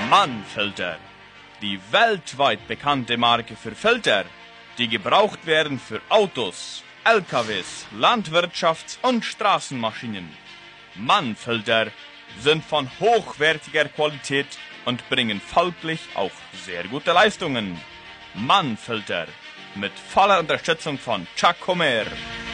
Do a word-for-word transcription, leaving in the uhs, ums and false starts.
Mann-Filter. Die weltweit bekannte Marke für Filter, die gebraucht werden für Autos, L K Ws, Landwirtschafts- und Straßenmaschinen. Mann-Filter sind von hochwertiger Qualität und bringen folglich auch sehr gute Leistungen. Mann-Filter mit voller Unterstützung von Chuck Comer.